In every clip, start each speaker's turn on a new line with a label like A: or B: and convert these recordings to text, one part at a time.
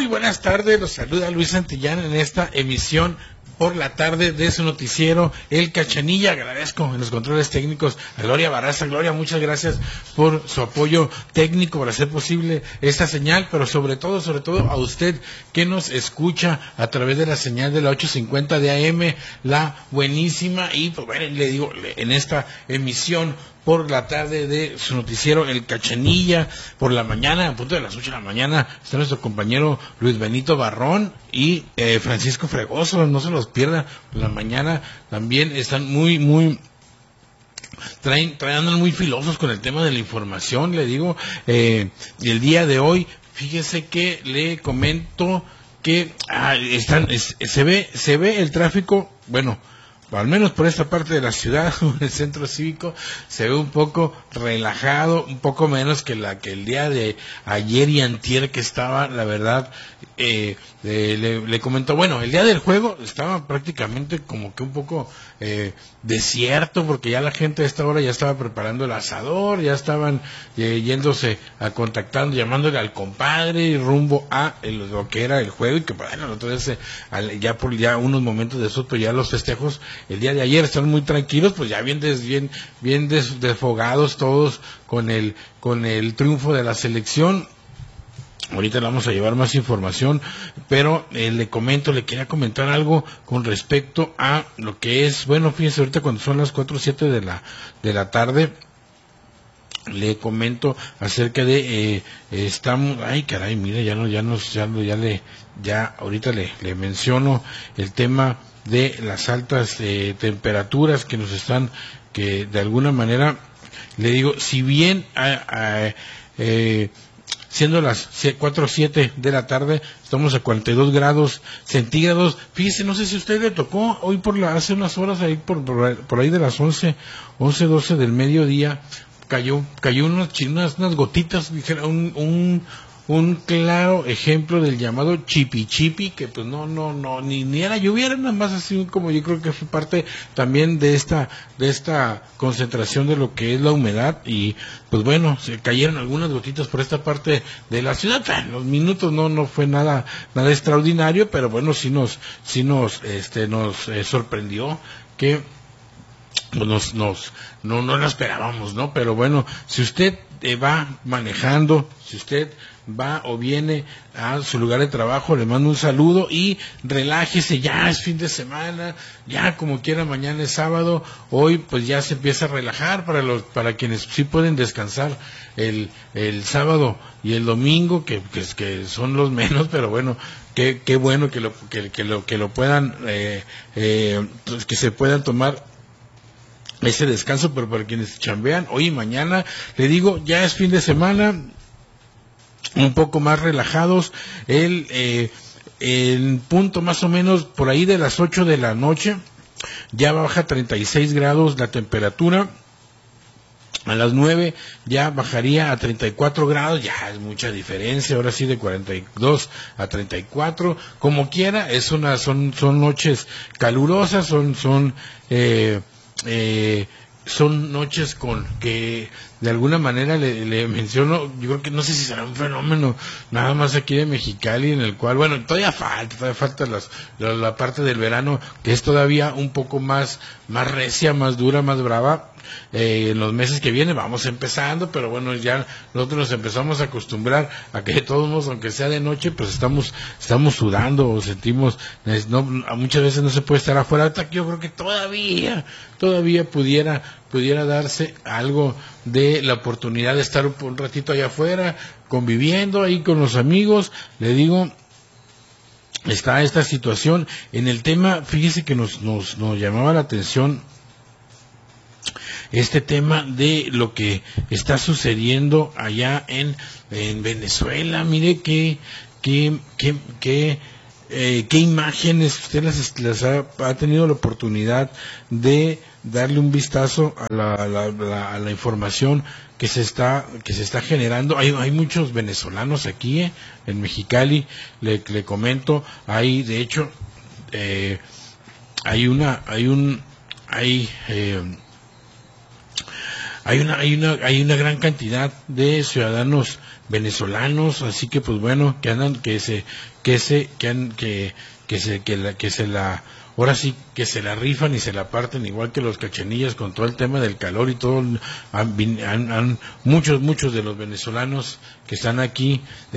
A: Muy buenas tardes, los saluda Luis Santillán en esta emisión por la tarde de su noticiero El Cachanilla. Agradezco en los controles técnicos a Gloria Barraza. Gloria, muchas gracias por su apoyo técnico para hacer posible esta señal, pero sobre todo a usted que nos escucha a través de la señal de la 850 de AM, la buenísima, y pues bueno, le digo, en esta emisión por la tarde de su noticiero El Cachanilla, por la mañana, a punto de las 8 de la mañana, está nuestro compañero Luis Benito Barrón y Francisco Fregoso, no se los pierda. Por la mañana también están andan muy filosos con el tema de la información, le digo, y el día de hoy, fíjese que le comento que se ve el tráfico, bueno, al menos por esta parte de la ciudad, el centro cívico, se ve un poco relajado, un poco menos que el día de ayer y antier, que estaba, la verdad, le comentó, bueno, el día del juego estaba prácticamente como que un poco desierto, porque ya la gente a esta hora ya estaba preparando el asador, ya estaban yéndose contactando, llamándole al compadre y rumbo a lo que era el juego, y que bueno, entonces ya unos momentos de eso, pues ya los festejos el día de ayer están muy tranquilos, pues ya bien desfogados todos con el triunfo de la selección. Ahorita le vamos a llevar más información, pero le quería comentar algo con respecto a lo que es, bueno, fíjense, ahorita cuando son las 4:07 de la tarde, le comento acerca de estamos, ay caray, mire, ahorita le menciono el tema de las altas temperaturas que nos están, que de alguna manera, le digo, si bien siendo las 4:07 de la tarde, estamos a 42 grados centígrados. Fíjese, no sé si a usted le tocó hoy hace unas horas, ahí por ahí de las 11:12 del mediodía, cayó unas gotitas, dijera, un claro ejemplo del llamado chipi, que pues ni era lluvia, era nada más así como, yo creo que fue parte también de esta concentración de lo que es la humedad, y pues bueno, se cayeron algunas gotitas por esta parte de la ciudad. En los minutos no fue nada extraordinario, pero bueno, sí nos sorprendió, que pues no lo esperábamos, ¿no? Pero bueno, si usted va manejando, si usted va o viene a su lugar de trabajo, le mando un saludo y relájese, ya es fin de semana, ya como quiera, mañana es sábado, hoy pues ya se empieza a relajar para quienes sí pueden descansar el sábado y el domingo, que son los menos, pero bueno, qué bueno que lo puedan, pues que se puedan tomar ese descanso. Pero para quienes chambean hoy y mañana, le digo, ya es fin de semana, un poco más relajados. El punto más o menos por ahí de las 8 de la noche ya baja 36 grados la temperatura. A las 9 ya bajaría a 34 grados, ya es mucha diferencia, ahora sí de 42 a 34, como quiera, son noches calurosas, son noches con que de alguna manera le menciono, yo creo que no sé si será un fenómeno nada más aquí de Mexicali, en el cual, bueno, todavía falta la parte del verano, que es todavía un poco más recia, más dura, más brava. En los meses que vienen vamos empezando, pero bueno, ya nosotros nos empezamos a acostumbrar a que de todos modos, aunque sea de noche, pues estamos sudando o sentimos, muchas veces no se puede estar afuera. Ahorita yo creo que todavía pudiera darse algo de la oportunidad de estar un ratito allá afuera, conviviendo ahí con los amigos. Le digo, está esta situación en el tema. Fíjese que nos llamaba la atención este tema de lo que está sucediendo allá en Venezuela. Mire qué imágenes usted las ha tenido la oportunidad de darle un vistazo a la información que se está generando. Hay muchos venezolanos aquí en Mexicali, le comento. Hay, de hecho, hay una gran cantidad de ciudadanos venezolanos, así que pues bueno, que andan, ahora sí que se la rifan y se la parten igual que los cachanillas con todo el tema del calor y todo. Muchos de los venezolanos que están aquí,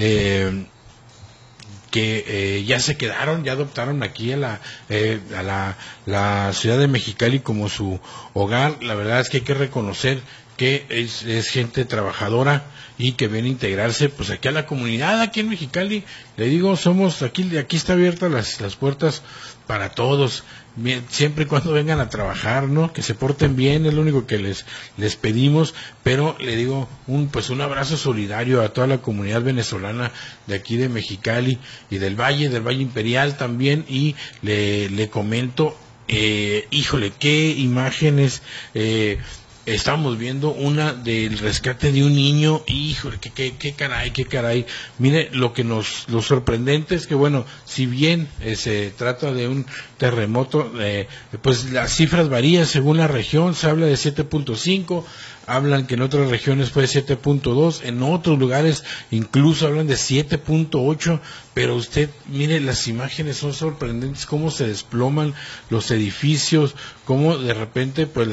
A: ya se quedaron, ya adoptaron aquí a la ciudad de Mexicali como su hogar. La verdad es que hay que reconocer que es gente trabajadora y que viene a integrarse pues aquí a la comunidad, aquí en Mexicali. Le digo, aquí está abiertas las puertas para todos, bien, siempre y cuando vengan a trabajar, ¿no? Que se porten bien, es lo único que les pedimos. Pero le digo, un abrazo solidario a toda la comunidad venezolana de aquí de Mexicali y del Valle Imperial también. Y le comento, híjole, qué imágenes. Estamos viendo una del rescate de un niño, híjole, qué caray. Mire, lo sorprendente es que, bueno, si bien se trata de un terremoto, pues las cifras varían según la región. Se habla de 7.5, hablan que en otras regiones fue 7.2, en otros lugares incluso hablan de 7.8, pero usted mire, las imágenes son sorprendentes, cómo se desploman los edificios, cómo de repente pues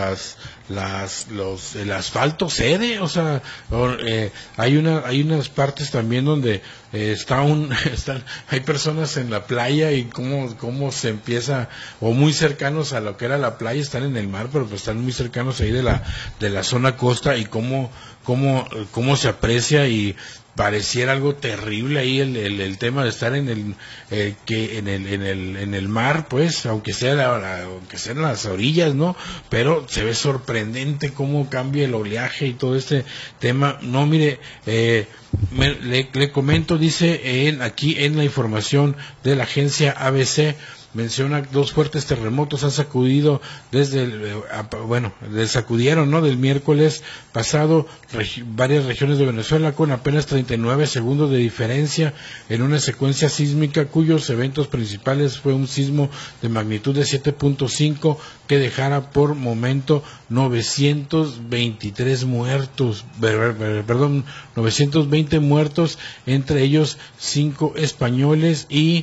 A: el asfalto cede, o sea, hay unas partes también donde hay personas en la playa y cómo se empieza, o muy cercanos a lo que era la playa, están en el mar, pero pues están muy cercanos ahí de la zona costa, y cómo se aprecia, y pareciera algo terrible ahí el tema de estar en el mar, pues, aunque sea en las orillas, ¿no? Pero se ve sorprendente cómo cambia el oleaje y todo este tema. No, mire, le comento, dice aquí en la información de la agencia ABC, menciona 2 fuertes terremotos han sacudido sacudieron, ¿no?, del miércoles pasado varias regiones de Venezuela, con apenas 39 segundos de diferencia en una secuencia sísmica cuyos eventos principales fue un sismo de magnitud de 7.5 que dejara por momento 923 muertos, 920 muertos, entre ellos 5 españoles y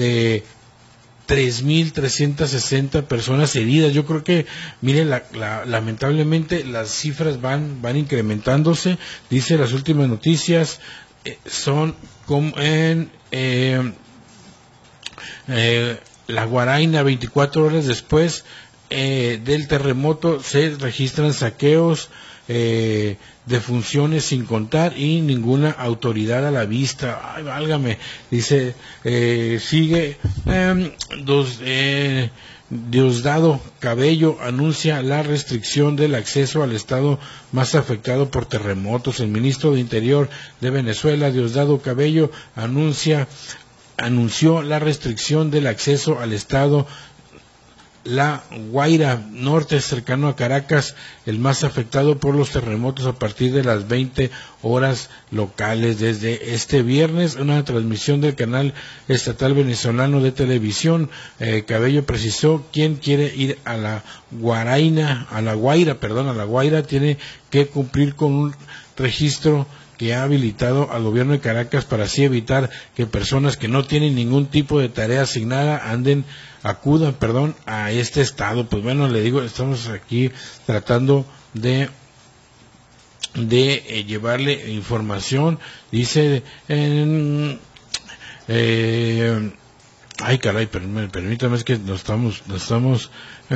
A: 3.360 personas heridas. Yo creo que, mire, lamentablemente las cifras van incrementándose. Dice, las últimas noticias son como en La Guaraina, 24 horas después del terremoto, se registran saqueos, defunciones sin contar, y ninguna autoridad a la vista. Ay, válgame, dice, sigue, Diosdado Cabello anuncia la restricción del acceso al estado más afectado por terremotos. El ministro de Interior de Venezuela, Diosdado Cabello, anunció la restricción del acceso al estado La Guaira Norte, cercano a Caracas, el más afectado por los terremotos, a partir de las 20 horas locales. Desde este viernes, una transmisión del canal estatal venezolano de televisión, Cabello precisó: quien quiere ir a La Guaira tiene que cumplir con un registro que ha habilitado al gobierno de Caracas, para así evitar que personas que no tienen ningún tipo de tarea asignada acudan a este estado. Pues bueno, le digo, estamos aquí tratando de llevarle información. Dice, ay caray, permítame, es que nos estamos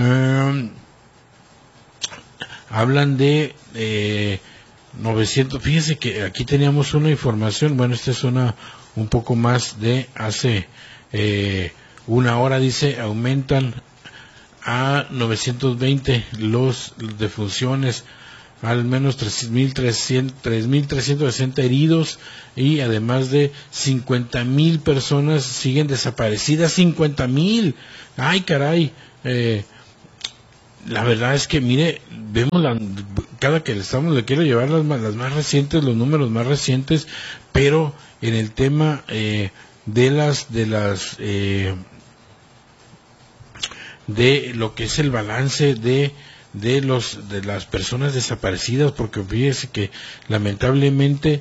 A: hablan de 900, fíjese que aquí teníamos una información, bueno, esta es un poco más de hace una hora. Dice, aumentan a 920 los defunciones, al menos 3.360 heridos, y además de 50,000 personas siguen desaparecidas. 50,000, ay caray. La verdad es que, mire, vemos cada que le quiero llevar las más recientes, los números más recientes, pero en el tema de lo que es el balance de de las personas desaparecidas, porque fíjese que lamentablemente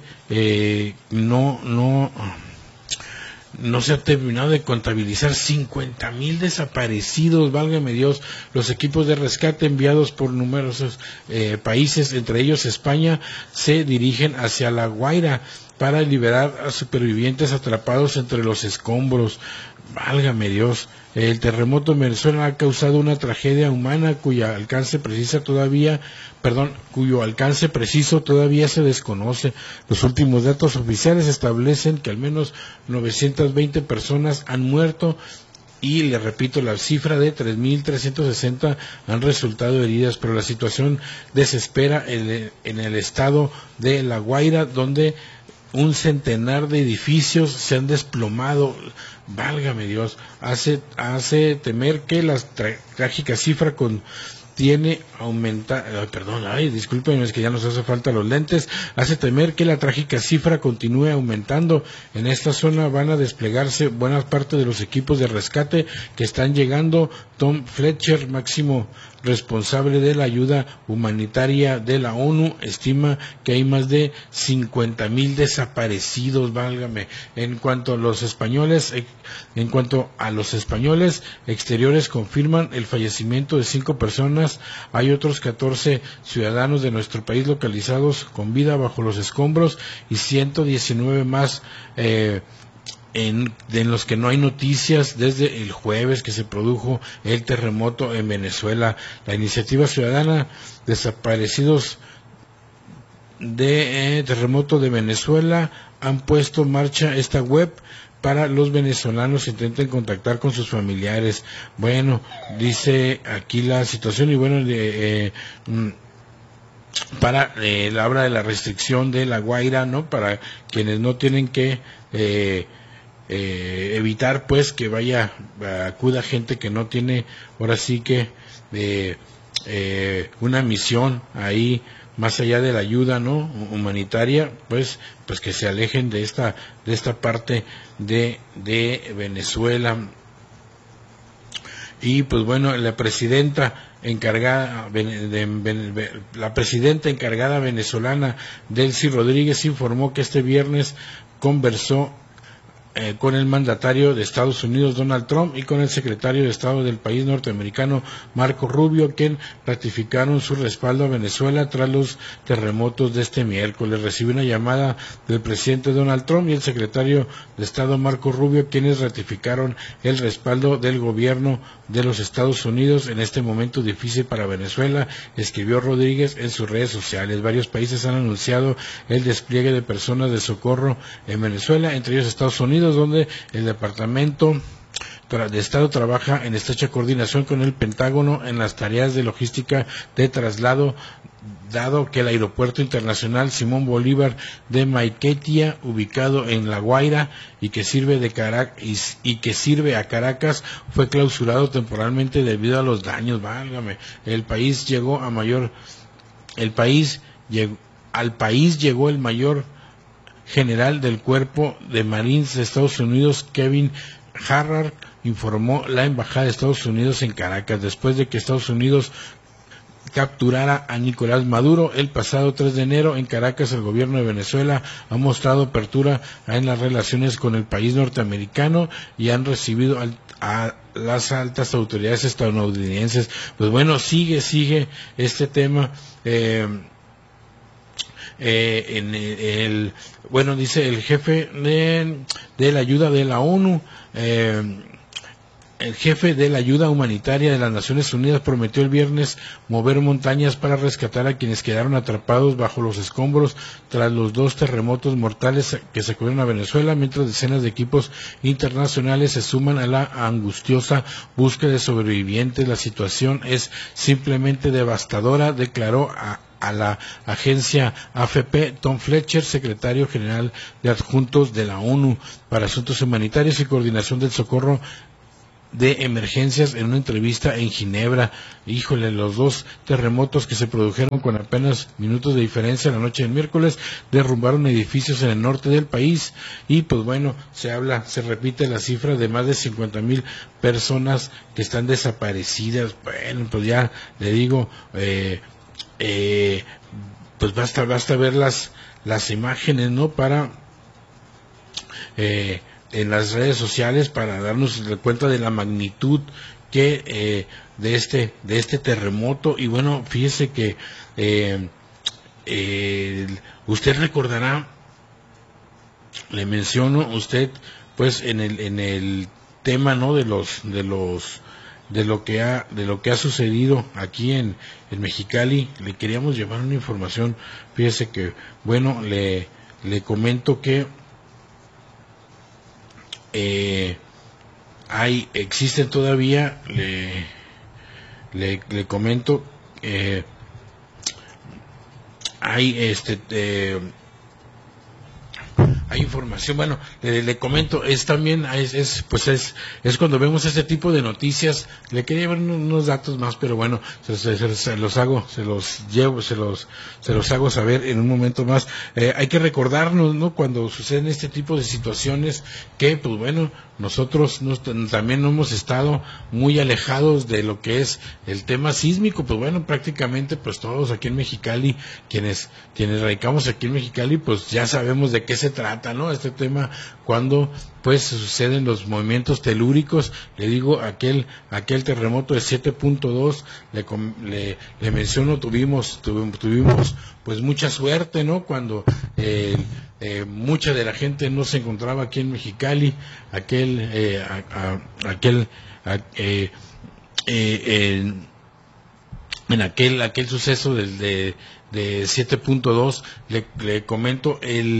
A: no se ha terminado de contabilizar 50,000 desaparecidos, válgame Dios. Los equipos de rescate enviados por numerosos países, entre ellos España, se dirigen hacia La Guaira para liberar a supervivientes atrapados entre los escombros. Válgame Dios. El terremoto en Venezuela ha causado una tragedia humana cuyo alcance preciso todavía se desconoce. Los últimos datos oficiales establecen que al menos 920 personas han muerto y, le repito, la cifra de 3.360 han resultado heridas, pero la situación desespera en el estado de La Guaira, donde un centenar de edificios se han desplomado. Válgame Dios, hace temer que la trágica cifra discúlpenme, es que ya nos hace falta los lentes. Hace temer que la trágica cifra continúe aumentando. En esta zona van a desplegarse buena parte de los equipos de rescate que están llegando. Tom Fletcher, máximo responsable de la ayuda humanitaria de la ONU, estima que hay más de 50,000 desaparecidos, válgame. En cuanto a los españoles exteriores, confirman el fallecimiento de 5 personas. Hay otros 14 ciudadanos de nuestro país localizados con vida bajo los escombros y 119 más en los que no hay noticias desde el jueves que se produjo el terremoto en Venezuela. La iniciativa ciudadana Desaparecidos de Terremoto de Venezuela han puesto en marcha esta web para los venezolanos que intenten contactar con sus familiares. Bueno, dice aquí la situación y bueno, habla de la restricción de La Guaira, ¿no? Para quienes no tienen que evitar pues que acuda gente que no tiene ahora sí que una misión ahí más allá de la ayuda, ¿no?, humanitaria, pues que se alejen de esta parte de Venezuela. Y pues bueno, la presidenta encargada venezolana, Delcy Rodríguez, informó que este viernes conversó con el mandatario de Estados Unidos, Donald Trump, y con el secretario de Estado del país norteamericano, Marco Rubio, quien ratificaron su respaldo a Venezuela tras los terremotos de este miércoles. Recibió una llamada del presidente Donald Trump y el secretario de Estado, Marco Rubio, quienes ratificaron el respaldo del gobierno de los Estados Unidos en este momento difícil para Venezuela, escribió Rodríguez en sus redes sociales. Varios países han anunciado el despliegue de personas de socorro en Venezuela, entre ellos Estados Unidos, donde el Departamento de Estado trabaja en estrecha coordinación con el Pentágono en las tareas de logística de traslado, dado que el Aeropuerto Internacional Simón Bolívar de Maiquetía, ubicado en La Guaira y que sirve a Caracas, fue clausurado temporalmente debido a los daños. Válgame, al país llegó el mayor general del Cuerpo de Marines de Estados Unidos, Kevin Harrard, informó la Embajada de Estados Unidos en Caracas, después de que Estados Unidos capturara a Nicolás Maduro el pasado 3 de enero en Caracas. El gobierno de Venezuela ha mostrado apertura en las relaciones con el país norteamericano y han recibido a las altas autoridades estadounidenses. Pues bueno, sigue este tema. Dice el jefe de la ayuda de la ONU, el jefe de la ayuda humanitaria de las Naciones Unidas prometió el viernes mover montañas para rescatar a quienes quedaron atrapados bajo los escombros tras los 2 terremotos mortales que sacudieron a Venezuela, mientras decenas de equipos internacionales se suman a la angustiosa búsqueda de sobrevivientes. La situación es simplemente devastadora, declaró a la agencia AFP Tom Fletcher, secretario general de adjuntos de la ONU para Asuntos Humanitarios y Coordinación del Socorro de Emergencias en una entrevista en Ginebra. Híjole, los dos terremotos que se produjeron con apenas minutos de diferencia la noche del miércoles derrumbaron edificios en el norte del país y pues bueno, se repite la cifra de más de 50,000 personas que están desaparecidas. Bueno, pues ya le digo, pues basta ver las imágenes, ¿no? Para en las redes sociales para darnos cuenta de la magnitud que de este terremoto. Y bueno, fíjese que usted recordará, le menciono, usted pues en el tema, ¿no? de lo que ha sucedido aquí en Mexicali. Le queríamos llevar una información. Fíjese que bueno, le comento que existen todavía, le comento, hay hay información. Bueno, le comento, es también es cuando vemos este tipo de noticias. Le quería ver unos datos más, pero bueno, se los hago saber en un momento más. Hay que recordarnos, ¿no? Cuando suceden este tipo de situaciones, que pues bueno, nosotros también no hemos estado muy alejados de lo que es el tema sísmico. Pues bueno, prácticamente pues todos aquí en Mexicali, quienes radicamos aquí en Mexicali, pues ya sabemos de qué se trata, ¿no? Este tema, cuando pues suceden los movimientos telúricos. Le digo, aquel terremoto de 7.2, le menciono, tuvimos pues mucha suerte, ¿no? Cuando mucha de la gente no se encontraba aquí en Mexicali, en aquel suceso de 7.2. le comento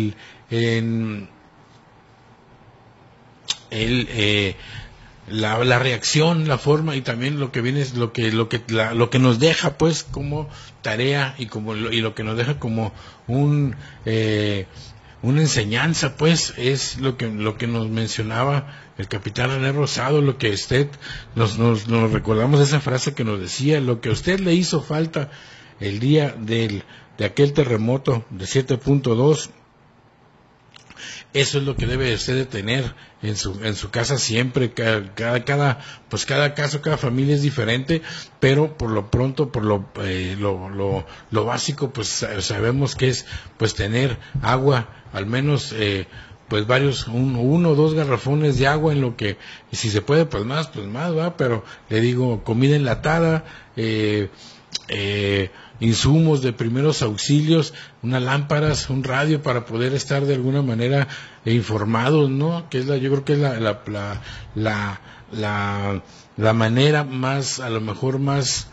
A: la reacción, la forma, y también lo que viene es lo que nos deja pues como tarea, y lo que nos deja como una enseñanza, pues es lo que nos mencionaba el capitán René Rosado. Lo que usted nos recordamos esa frase que nos decía: lo que a usted le hizo falta el día de aquel terremoto de 7.2, eso es lo que debe usted de tener en su casa siempre. Cada caso, cada familia es diferente, pero por lo pronto, lo básico, pues sabemos que es pues tener agua, al menos pues uno o dos garrafones de agua, en lo que, y si se puede pues más, ¿va? Pero le digo, comida enlatada, insumos de primeros auxilios, unas lámparas, un radio para poder estar de alguna manera informados, ¿no? Que yo creo que es la manera más, a lo mejor más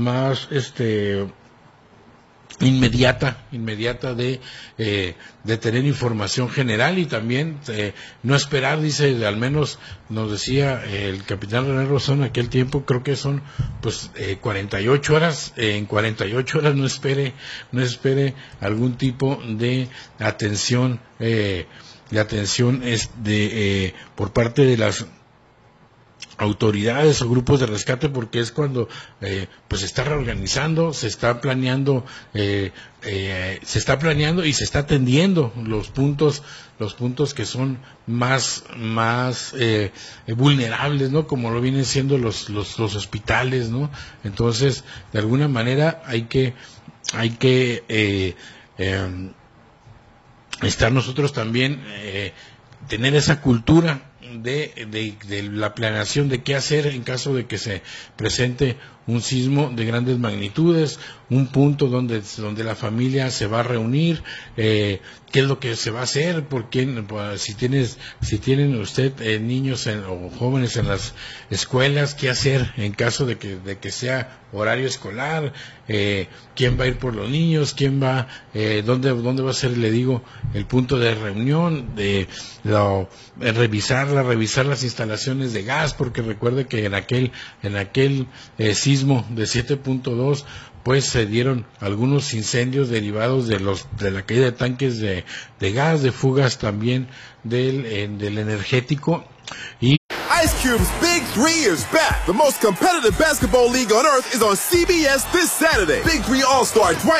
A: inmediata de tener información general. Y también no esperar, dice, al menos nos decía el capitán René Rosón en aquel tiempo, creo que son pues 48 horas. En 48 horas no espere algún tipo de atención, por parte de las autoridades o grupos de rescate, porque es cuando pues se está reorganizando, se está planeando y se está atendiendo los puntos que son más vulnerables, ¿no? Como lo vienen siendo los hospitales, ¿no? Entonces, de alguna manera hay que estar nosotros también, tener esa cultura de la planeación de qué hacer en caso de que se presente un sismo de grandes magnitudes, un punto donde la familia se va a reunir, qué es lo que se va a hacer, porque si tienen usted niños o jóvenes en las escuelas, qué hacer en caso de que sea horario escolar, quién va a ir por los niños, quién va, dónde va a ser, le digo, el punto de reunión, revisar las instalaciones de gas, porque recuerde que en aquel sismo de 7.2 pues se dieron algunos incendios derivados de la caída de tanques de gas, de fugas también del energético. Y
B: Ice Cube's Big 3 is back. The most competitive basketball league on earth is on CBS this Saturday. Big 3 All-Star Dwight